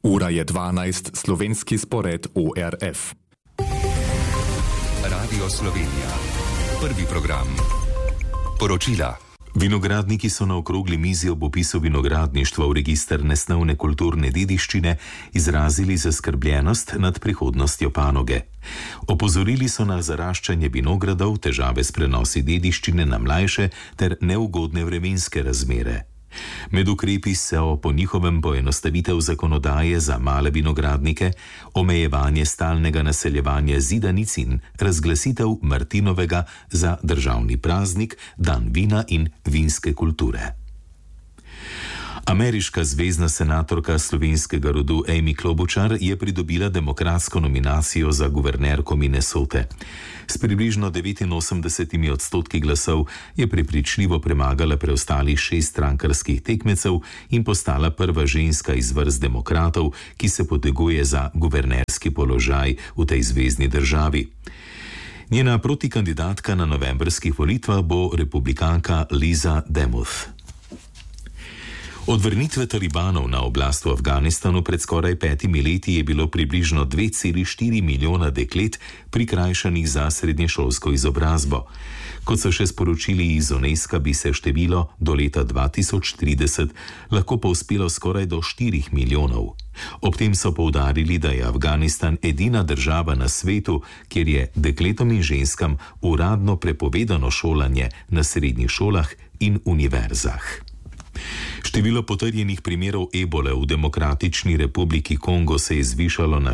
Ura je 12, slovenski spored ORF. Radio Slovenija. Prvi program. Poročila. Vinogradniki so na okrogli mizi ob opisu vinogradništva v register nesnovne kulturne dediščine izrazili zaskrbljenost nad prihodnostjo panoge. Opozorili so na zaraščanje vinogradov, težave s prenosi dediščine na mlajše ter neugodne vremenske razmere. Med ukrepi so po njihovem poenostavitev zakonodaje za male vinogradnike, omejevanje stalnega naseljevanja zidanic in razglasitev Martinovega za državni praznik, dan vina in vinske kulture. Ameriška zvezna senatorka slovenskega rodu Amy Klobučar je pridobila demokratsko nominacijo za guvernerko Minnesote. S približno 89% glasov je prepričljivo premagala preostalih 6 strankarskih tekmecev in postala prva ženska iz vrst demokratov, ki se poteguje za guvernerski položaj v tej zvezni državi. Njena protikandidatka na novembrskih volitvah bo republikanka Liza Demuth. Od vrnitve talibanov na oblast v Afganistanu pred skoraj 5 leti je bilo približno 2,4 milijona deklet prikrajšanih za srednješolsko izobrazbo. Kot so še sporočili iz UNESCO, bi se število do leta 2030 lahko povzpelo skoraj do 4 milijonov. Ob tem so poudarili, da je Afganistan edina država na svetu, kjer je dekletom in ženskam uradno prepovedano šolanje na srednjih šolah in univerzah. Število potrjenih primerov ebole v Demokratični republiki Kongo se je zvišalo na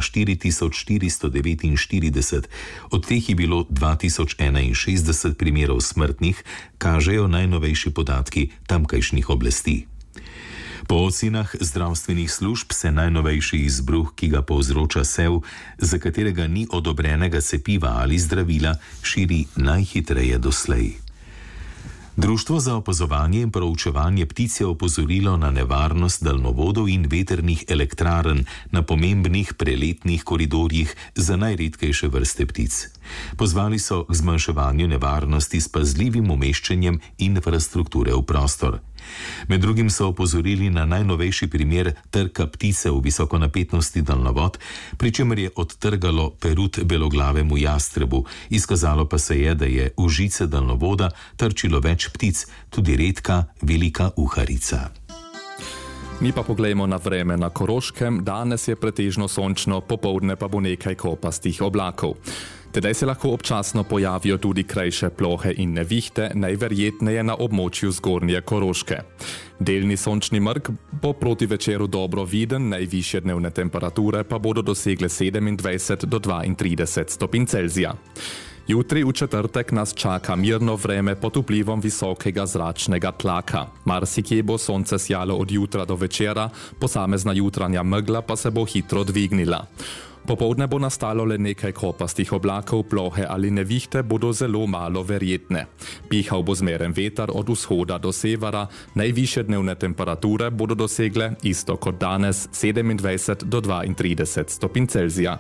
4449, od teh je bilo 2061 primerov smrtnih, kažejo najnovejši podatki tamkajšnjih oblasti. Po ocenah zdravstvenih služb se najnovejši izbruh, ki ga povzroča sev, za katerega ni odobrenega cepiva ali zdravila, širi najhitreje doslej. Društvo za opazovanje in proučevanje ptic je opozorilo na nevarnost daljnovodov in vetrnih elektrarn na pomembnih preletnih koridorjih za najredkejše vrste ptic. Pozvali so k zmanjševanju nevarnosti s pazljivim umeščanjem infrastrukture v prostor. Med drugim so opozorili na najnovejši primer trka ptice v visokonapetnosti daljnovod, pri čemer je odtrgalo perut beloglavemu jastrebu, izkazalo pa se je, da je v žice daljnovoda trčilo več ptic, tudi redka velika uharica. Mi pa poglejmo na vreme na Koroškem. Danes je pretežno sončno, popoldne pa bo nekaj kopastih oblakov. Tedaj se lahko občasno pojavijo tudi krajše plohe in nevihte, najverjetneje na območju zgornje Koroške. Delni sončni mrk bo proti večeru dobro viden, najvišje dnevne temperature pa bodo dosegle 27 do 32 stopinj Celzija. Jutri v četrtek nas čaka mirno vreme pod vplivom visokega zračnega tlaka. Marsikje bo sonce sijalo od jutra do večera, posamezna jutranja megla pa se bo hitro dvignila. Popoldne bo nastalo le nekaj kopastih oblakov, plohe ali nevihte bodo zelo malo verjetne. Pihal bo zmeren veter od vzhoda do severa, najvišje dnevne temperature bodo dosegle, isto kot danes, 27 do 32 stopinj Celzija.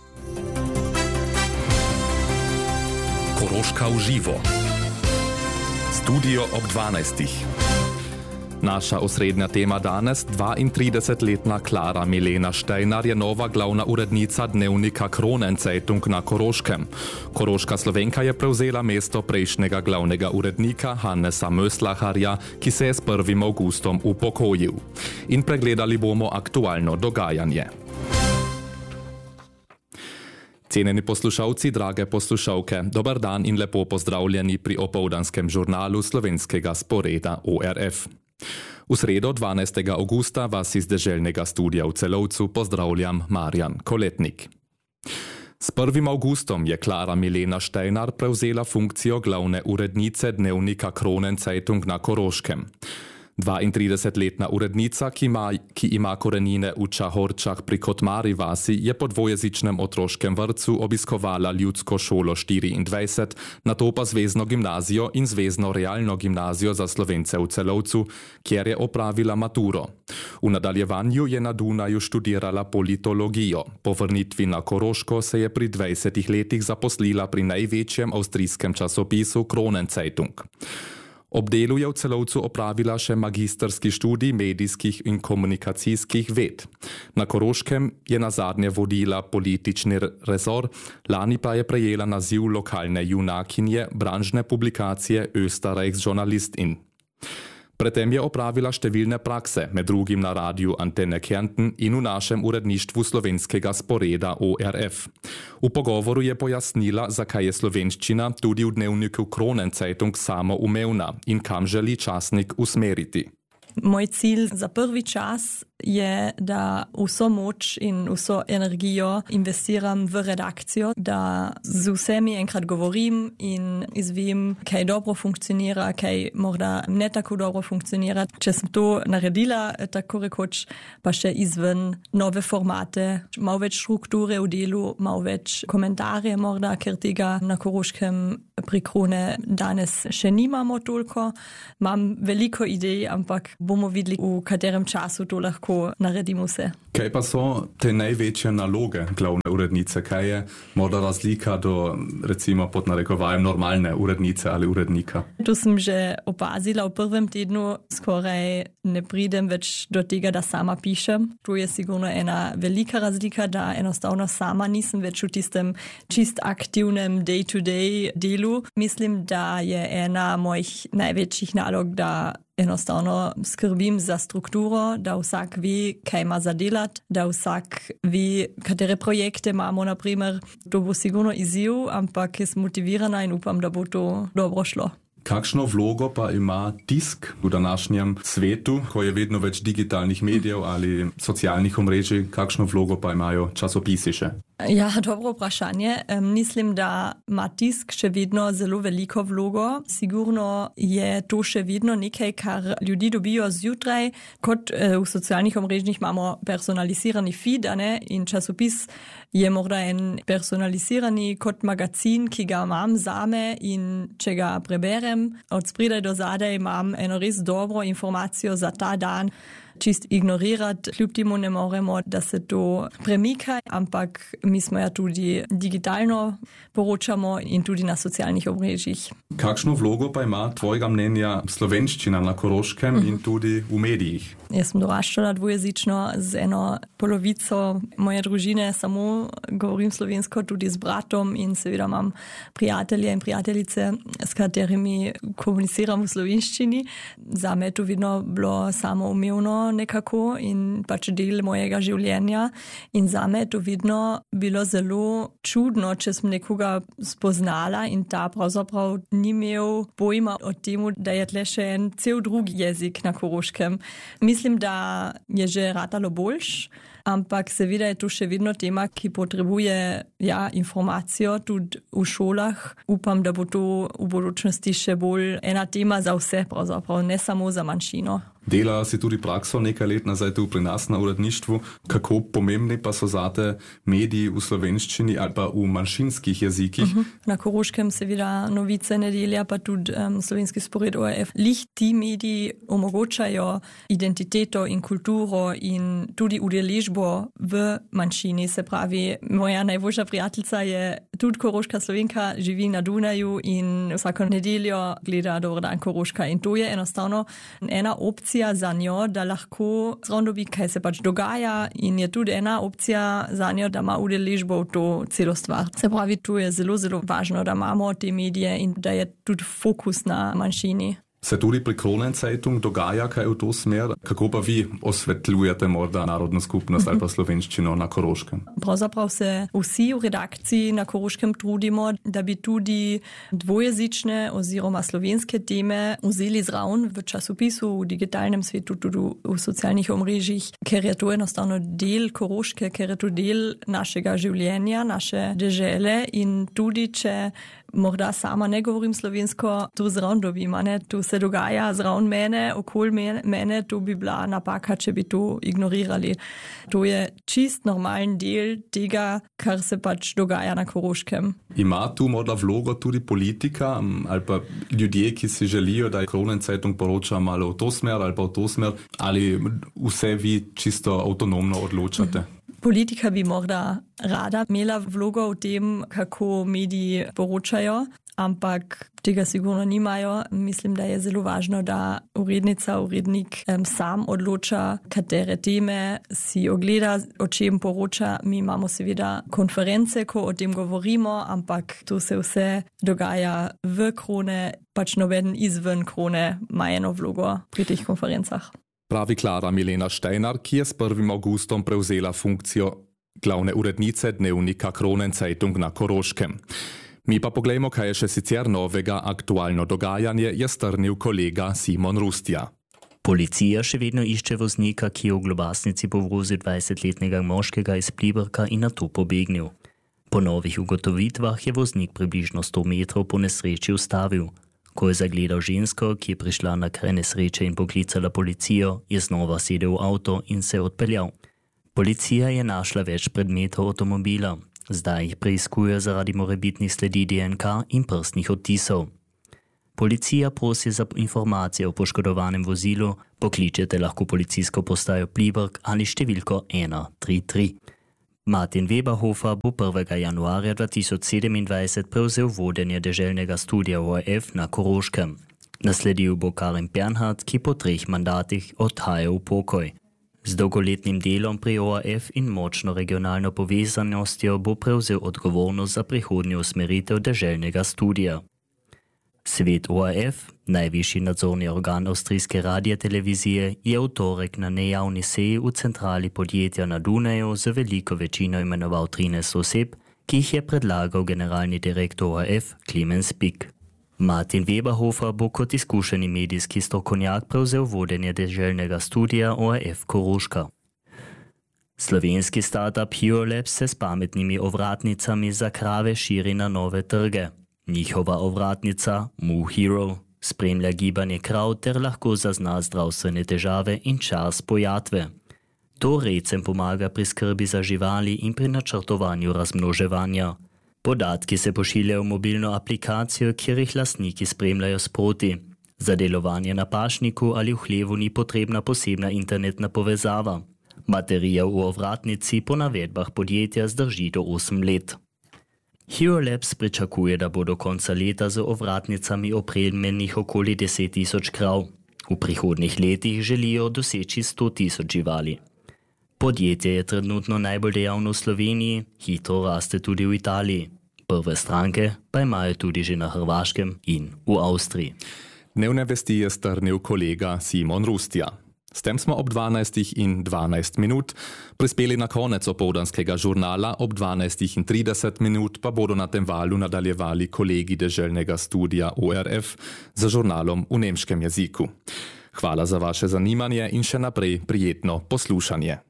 Koroška v živo. Studio ob 12. Naša osrednja tema danes, 32-letna Klara Milena Steiner je nova glavna urednica dnevnika Kronenzeitung na Koroškem. Koroška Slovenka je prevzela mesto prejšnjega glavnega urednika Hannesa Möslaharja, ki se je s 1. avgustom upokojil. In pregledali bomo aktualno dogajanje. Cenjeni poslušalci, drage poslušalke, dober dan in lepo pozdravljeni pri opoldanskem žurnalu slovenskega sporeda ORF. V sredo 12. avgusta vas iz deželnega studia v Celovcu pozdravljam Marjan Koletnik. S 1. avgustom je Klara Milena Steiner prevzela funkcijo glavne urednice dnevnika Kronenzeitung na Koroškem. 32-letna urednica, ki ima korenine v Čahorčah pri Kotmari vasi, je po dvojezičnem otroškem vrtcu obiskovala ljudsko šolo 24, nato pa zvezno gimnazijo in zvezno realno gimnazijo za Slovence v Celovcu, kjer je opravila maturo. V nadaljevanju je na Dunaju študirala politologijo. Po vrnitvi na Koroško se je pri 20 letih zaposlila pri največjem avstrijskem časopisu Kronenzeitung. Ob delu je v Celovcu opravila še magisterski študij medijskih in komunikacijskih ved. Na Koroškem je nazadnje vodila politični resor, lani pa je prejela naziv lokalne junakinje branžne publikacije Österreichs-Journalistin. Predtem je opravila številne prakse, med drugim na radiju Antenne Kärnten in v našem uredništvu slovenskega sporeda ORF. V pogovoru je pojasnila, zakaj je slovenščina tudi v dnevniku Kronenzeitung samoumevna in kam želi časnik usmeriti. Moj cilj za prvi čas je, da vso moč in vso energijo investiram v redakcijo, da z vsemi enkrat govorim in izvim, kaj dobro funkcionira, kaj morda ne tako dobro funkcionira. Če sem to naredila, tako rekoč, pa še izven nove formate, malo več strukture v delu, malo več komentarje morda, ker tega na Koroškem pri Krone danes še nimamo toliko. Imam veliko idej, ampak bomo videli, v katerem času to lahko naredimo vse. Kaj pa so te največje naloge glavne urednice? Kaj je morda razlika do, recimo, pod narekovajem normalne urednice ali urednika? To sem že opazila v prvem tednu, skoraj ne pridem več do tega, da sama pišem. To je sigurno ena velika razlika, da enostavno sama nisem več v tistem čist aktivnem day-to-day delu. Mislim, da je ena mojih največjih nalog, da enostavno skrbim za strukturo, da vsak ve, kaj ima za delati, da vsak ve, katere projekte imamo, naprimer. To bo sigurno izziv, ampak jaz motivirana in upam, da bo to dobro šlo. Kakšno vlogo pa ima tisk v današnjem svetu, ko je vedno več digitalnih medijev ali socialnih omrežij, kakšno vlogo pa imajo časopisi še? Ja, dobro vprašanje. Mislim, da ima tisk še vedno zelo veliko vlogo. Sigurno je to še vedno nekaj, kar ljudi dobijo zjutraj. Kot v socialnih omrežjih imamo personalizirani feed, ne? In časopis je morda en personalizirani kot magazin, ki ga imam zame in če ga preberem, od spredaj do zadaj imam eno res dobro informacijo za ta dan. Čist ignorirati, kljub temu ne moremo, da se to premika, ampak mi smo ja tudi digitalno poročamo in tudi na socialnih omrežjih. Kakšno vlogo pa ima tvojega mnenja slovenščina na Koroškem in tudi v medijih? Jaz sem doraščala dvojezično z eno polovico moje družine, samo govorim slovensko tudi z bratom in seveda imam prijatelje in prijateljice, s katerimi komuniciram v slovenščini. Zame je to vedno bilo samoumevno nekako in pač del mojega življenja in zame je to vedno bilo zelo čudno, če sem nekoga spoznala in ta pravzaprav ni imel pojma o tem, da je tle še en cel drugi jezik na Koroškem. Mislim, da je že ratalo boljš, ampak seveda je to še vedno tema, ki potrebuje informacijo tudi v šolah. Upam, da bo to v bodočnosti še bolj ena tema za vse, pravzaprav ne samo za manjšino. Dela si tudi prakso nekaj let nazaj tu pri nas na uredništvu. Kako pomembni pa so zate mediji v slovenščini ali pa v manjšinskih jezikih? Na Koroškem seveda Novice, Nedelja, pa tudi slovenski spored ORF. Lih ti mediji omogočajo identiteto in kulturo in tudi udeležbo v manjšini. Se pravi, moja najboljša prijateljica je tudi Koroška Slovenka, živi na Dunaju in vsako nedeljo gleda Dober dan Koroška. In to je enostavno ena opcija za njo, da lahko zraven dobi, kaj se pač dogaja in je tudi ena opcija za njo, da ima udeležbo v to celo stvar. Se pravi, tu je zelo, zelo važno, da imamo te medije in da je tudi fokus na manjšini. Se tudi pri Kronenzeitung dogaja kaj v to smer? Kako pa vi osvetljujete morda narodno skupnost ali pa slovenščino na Koroškem? Pravzaprav se vsi v redakciji na Koroškem trudimo, da bi tudi dvojezične oziroma slovenske teme vzeli zraven v časopisu, v digitalnem svetu, tudi v socialnih omrežjih, ker je to enostavno del Koroške, ker je to del našega življenja, naše dežele in tudi če morda sama ne govorim slovensko, to zraven dobim, ne? To se dogaja zraven mene, okoli mene, to bi bila napaka, če bi to ignorirali. To je čist normalen del tega, kar se pač dogaja na Koroškem. Ima tu morda vlogo tudi politika ali pa ljudje, ki si želijo, da je Kronenzeitung poroča malo v to smer ali pa v to smer, ali vse vi čisto avtonomno odločate? Politika bi morda rada imela vlogo v tem, kako mediji poročajo, ampak tega sigurno nimajo. Mislim, da je zelo važno, da urednica, urednik sam odloča, katere teme si ogleda, o čem poroča. Mi imamo seveda konference, ko o tem govorimo, ampak to se vse dogaja v Krone, pač noben izven Krone ima eno vlogo pri teh konferencah. Pravi Klara Milena Steiner, ki je s 1. augustom prevzela funkcijo glavne urednice dnevnika Kronenzeitung na Koroškem. Mi pa poglejmo, kaj je še sicer novega aktualno dogajanje, je strnil kolega Simon Rustja. Policija še vedno išče voznika, ki je v Globasnici povozil 20-letnega moškega iz Pliberka in nato pobegnil. Po novih ugotovitvah je voznik približno 100 metrov po nesreči ustavil. Ko je zagledal žensko, ki je prišla na kraj nesreče in poklicala policijo, je znova sedel v avto in se odpeljal. Policija je našla več predmetov avtomobila. Zdaj jih preiskuje zaradi morebitnih sledi DNK in prstnih odtisov. Policija prosi za informacije o poškodovanem vozilu, pokličete lahko policijsko postajo Pliberk ali številko 133. Martin Weberhofer bo 1. januarja 2027 prevzel vodenje deželnega studia ORF na Koroškem. Nasledil bo Karin Bernhard, ki po 3 mandatih odhaja v pokoj. Z dolgoletnim delom pri ORF in močno regionalno povezanostjo bo prevzel odgovornost za prihodnjo usmeritev deželnega studija. Svet ORF, najvišji nadzorni organ avstrijske radiotelevizije, je v torek na nejavni seji v centrali podjetja na Dunaju z veliko večino imenoval 13 oseb, ki jih je predlagal generalni direktor ORF Clemens Pick. Martin Weberhofer bo kot izkušeni medijski strokovnjak prevzel vodenje deželnega studija ORF Koroška. Slovenski startup HeroLabs se s pametnimi ovratnicami za krave širi na nove trge. Njihova ovratnica MooHero spremlja gibanje krav ter lahko zazna zdravstvene težave in čas pojatve. To redcem pomaga pri skrbi za živali in pri načrtovanju razmnoževanja. Podatki se pošiljajo v mobilno aplikacijo, kjer jih lastniki spremljajo sproti. Za delovanje na pašniku ali v hlevu ni potrebna posebna internetna povezava. Baterija v ovratnici po navedbah podjetja zdrži do 8 let. HeroLabs pričakuje, da bo do konca leta z ovratnicami opremljenih okoli 10.000 krav. V prihodnjih letih želijo doseči 100.000 živali. Podjetje je trenutno najbolj dejavno v Sloveniji, hitro raste tudi v Italiji. Prve stranke pa imajo tudi že na Hrvaškem in v Avstriji. Dnevne vesti je strnil kolega Simon Rustja. S tem smo ob 12:12 prispeli na konec opoldanskega žurnala, ob 12:30 pa bodo na tem valu nadaljevali kolegi deželnega studija ORF za žurnalom v nemškem jeziku. Hvala za vaše zanimanje in še naprej prijetno poslušanje.